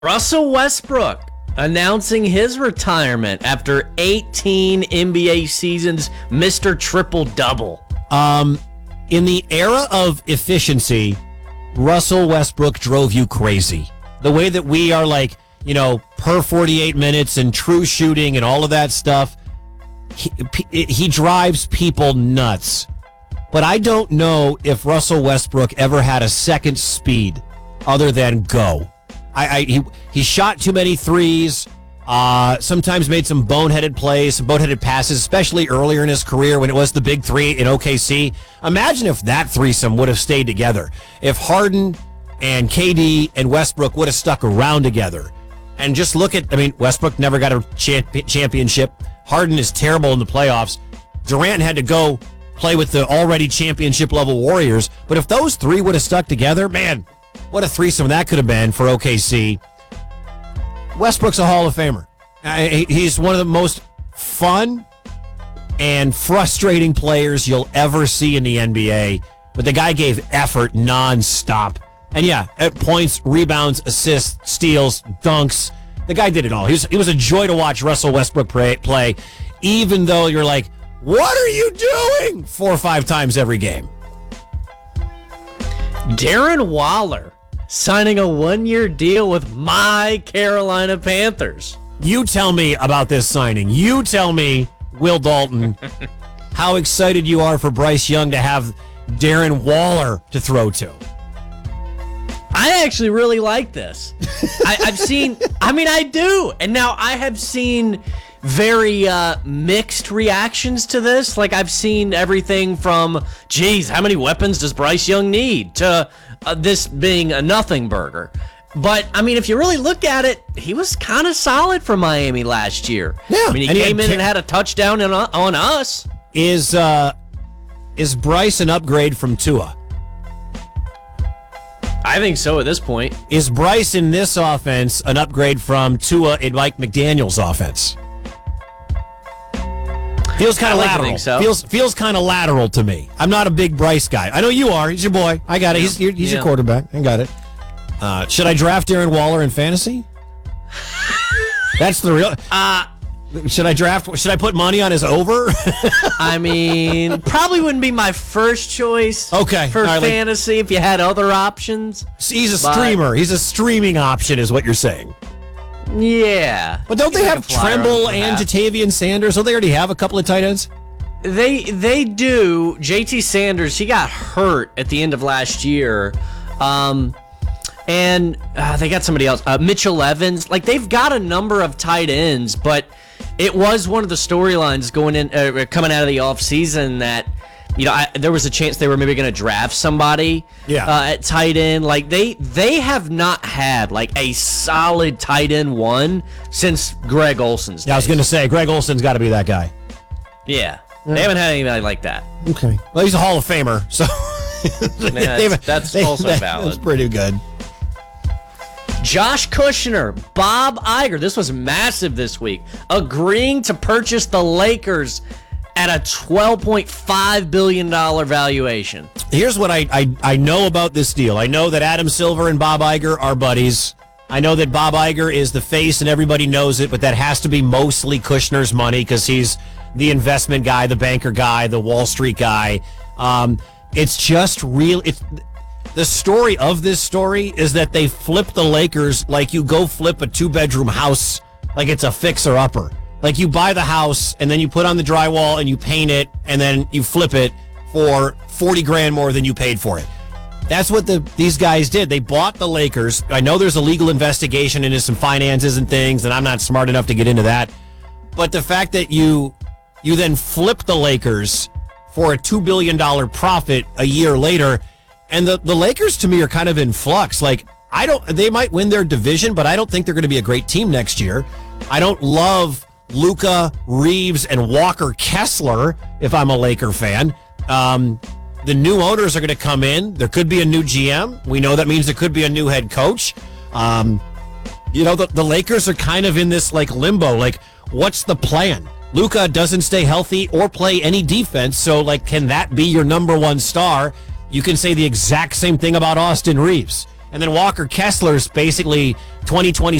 Russell Westbrook announcing his retirement after 18 NBA seasons, Mr. Triple-Double. In the era of efficiency, Russell Westbrook drove you crazy. The way that we are per 48 minutes and true shooting and all of that stuff, he drives people nuts. But I don't know if Russell Westbrook ever had a second speed other than go. He shot too many threes, sometimes made some boneheaded plays, some boneheaded passes, especially earlier in his career when it was the big three in OKC. Imagine if that threesome would have stayed together. If Harden and KD and Westbrook would have stuck around together. And just look at, Westbrook never got a championship. Harden is terrible in the playoffs. Durant had to go play with the already championship-level Warriors. But if those three would have stuck together, man, what a threesome that could have been for OKC. Westbrook's a Hall of Famer. He's one of the most fun and frustrating players you'll ever see in the NBA. But the guy gave effort nonstop. And yeah, at points, rebounds, assists, steals, dunks. The guy did it all. It was a joy to watch Russell Westbrook play, even though you're like, what are you doing? 4 or 5 times every game. Darren Waller signing a 1-year deal with my Carolina Panthers. You tell me about this signing. You tell me, Will Dalton, how excited you are for Bryce Young to have Darren Waller to throw to. I actually really like this. I do. And now I have seen very mixed reactions to this. Like, I've seen everything from, geez, how many weapons does Bryce Young need, to this being a nothing burger. But, if you really look at it, he was kind of solid for Miami last year. Yeah. He came in and had a touchdown on us. Is Bryce an upgrade from Tua? I think so at this point. Is Bryce in this offense an upgrade from Tua in Mike McDaniel's offense? Feels kind of lateral. Think so. Feels kind of lateral to me. I'm not a big Bryce guy. I know you are. He's your boy. I got it. Yeah. He's your quarterback. I got it. Should I draft Darren Waller in fantasy? That's the real. Should I put money on his over? Probably wouldn't be my first choice. For fantasy, if you had other options. He's a streamer. He's a streaming option, is what you're saying. Yeah. But don't they have Tremble and Jatavian Sanders? Don't they already have a couple of tight ends? They do. JT Sanders, he got hurt at the end of last year. And they got somebody else. Mitchell Evans. They've got a number of tight ends, but it was one of the storylines coming out of the offseason that, there was a chance they were maybe going to draft somebody at tight end. They have not had a solid tight end one since Greg Olson's days. Yeah, I was going to say, Greg Olson's got to be that guy. Yeah. They haven't had anybody like that. Okay. Well, he's a Hall of Famer, so that's also valid. That's pretty good. Josh Kushner, Bob Iger, this was massive this week, agreeing to purchase the Lakers at a $12.5 billion valuation. Here's what I know about this deal. I know that Adam Silver and Bob Iger are buddies. I know that Bob Iger is the face and everybody knows it, but that has to be mostly Kushner's money because he's the investment guy, the banker guy, the Wall Street guy. It's just real. The story of this story is that they flipped the Lakers like you go flip a 2-bedroom house like it's a fixer-upper. Like you buy the house and then you put on the drywall and you paint it and then you flip it for $40,000 more than you paid for it. That's what these guys did. They bought the Lakers. I know there's a legal investigation into some finances and things, and I'm not smart enough to get into that. But the fact that you then flip the Lakers for a $2 billion profit a year later, and the Lakers to me are kind of in flux. They might win their division, but I don't think they're going to be a great team next year. I don't love Luka, Reeves, and Walker Kessler if I'm a Laker fan. The new owners are going to come in. There could be a new GM. We know that means there could be a new head coach. The Lakers are kind of in this limbo. What's the plan? Luka doesn't stay healthy or play any defense, so can that be your number one star? You can say the exact same thing about Austin Reeves. And then Walker Kessler's basically 2020